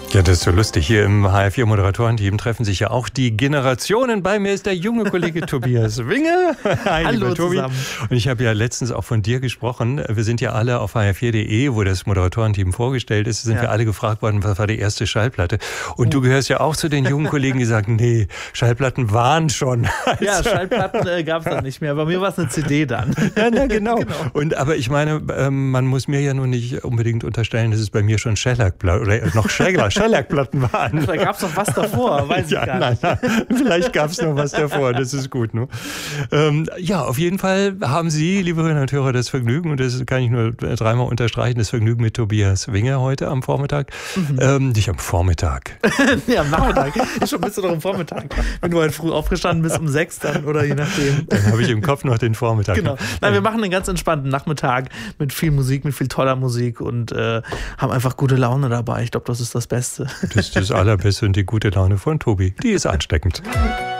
Ja, das ist so lustig. Hier im HR4-Moderatorenteam treffen sich ja auch die Generationen. Bei mir ist der junge Kollege Tobias Winge. Hi, hallo Tobi. Zusammen. Und ich habe ja letztens auch von dir gesprochen. Wir sind ja alle auf hr4.de, wo das Moderatorenteam vorgestellt ist, sind wir alle gefragt worden, was war die erste Schallplatte. Und du gehörst ja auch zu den jungen Kollegen, die sagen, nee, Schallplatten waren schon. Ja, Schallplatten gab es dann nicht mehr. Bei mir war es eine CD dann. Ja, na, genau. Aber ich meine, man muss mir ja nun nicht unbedingt unterstellen, dass es bei mir schon Schellackplatten oder noch Schellackplatten waren. Da gab es noch was davor, weiß ich gar nicht. Nein, vielleicht gab es noch was davor, das ist gut. Ne? Ja, auf jeden Fall haben Sie, liebe Hörerinnen und Hörer, das Vergnügen, und das kann ich nur dreimal unterstreichen, das Vergnügen mit Tobias Winge heute am Vormittag. Nicht am Vormittag. Ja, am Nachmittag. Schon bist du doch am Vormittag. Wenn du heute früh aufgestanden bist, um 6 dann oder je nachdem. Dann habe ich im Kopf noch den Vormittag. Genau. Nein, wir machen einen ganz entspannten Nachmittag mit viel Musik, mit viel toller Musik und haben einfach gute Laune dabei. Ich glaube, das ist das Beste. Das ist das Allerbeste und die gute Laune von Tobi. Die ist ansteckend.